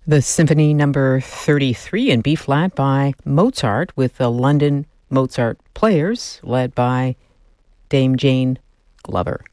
The Symphony Number 33 in B-flat by Mozart with the London Mozart Players led by Dame Jane Glover.